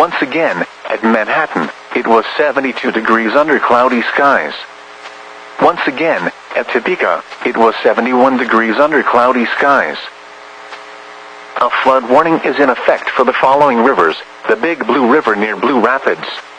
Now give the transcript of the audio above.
Once again, at Manhattan, it was 72 degrees under cloudy skies. Once again, at Topeka, it was 71 degrees under cloudy skies. A flood warning is in effect for the following rivers: the Big Blue River near Blue Rapids,